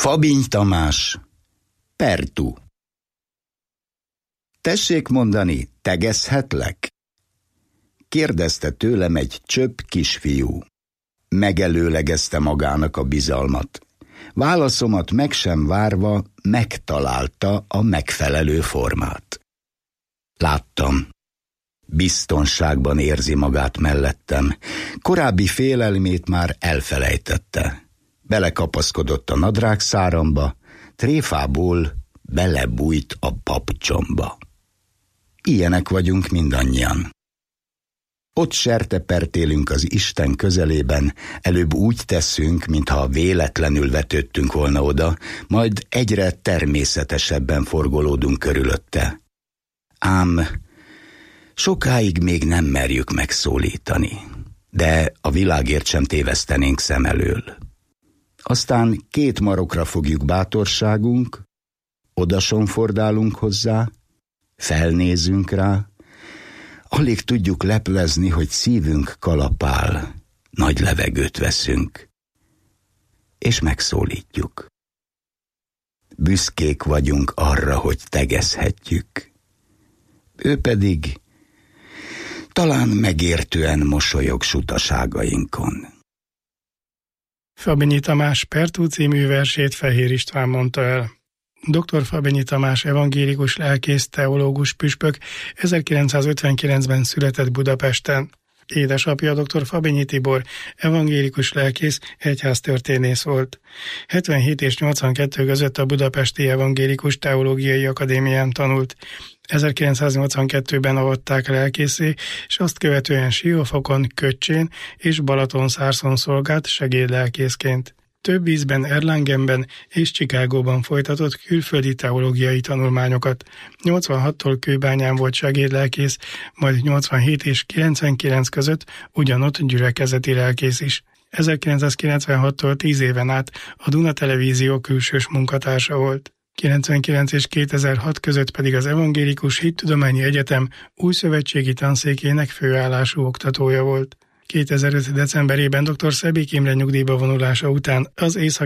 Fabiny Tamás, Pertú. Tessék mondani, tegezhetlek? Kérdezte tőlem egy csöpp kisfiú. Megelőlegezte magának a bizalmat. Válaszomat meg sem várva megtalálta a megfelelő formát. Láttam. Biztonságban érzi magát mellettem. Korábbi félelmét már elfelejtette. Belekapaszkodott a nadrágszáramba, tréfából belebújt a papcsomba. Ilyenek vagyunk mindannyian. Ott sertepertélünk az Isten közelében, előbb úgy teszünk, mintha véletlenül vetődtünk volna oda, majd egyre természetesebben forgolódunk körülötte. Ám sokáig még nem merjük megszólítani, de a világért sem tévesztenénk szem elől. Aztán 2 marokra fogjuk bátorságunk, odasonfordálunk hozzá, felnézünk rá, alig tudjuk leplezni, hogy szívünk kalapál, nagy levegőt veszünk, és megszólítjuk. Büszkék vagyunk arra, hogy tegezhetjük. Ő pedig talán megértően mosolyog sutaságainkon. Fabiny Tamás Pertú című versét Fehér István mondta el. Dr. Fabiny Tamás evangélikus lelkész, teológus püspök 1959-ben született Budapesten. Édesapja dr. Fabiny Tibor, evangélikus lelkész, egyháztörténész volt. 77 és 82 között a Budapesti Evangélikus Teológiai Akadémián tanult. 1982-ben avatták lelkészé, és azt követően Siófokon, Köccsén és Balatonszárszon szolgált segédlelkészként. Több ízben Erlangenben és Chicagóban folytatott külföldi teológiai tanulmányokat. 86-tól Kőbányán volt segédlelkész, majd 87 és 99 között ugyanott gyülekezeti lelkész is. 1996-tól 10 éven át a Duna Televízió külsős munkatársa volt. 99 és 2006 között pedig az Evangélikus Hittudományi Egyetem újszövetségi tanszékének főállású oktatója volt. 2005. decemberében dr. Szebék Imre nyugdíjba vonulása után az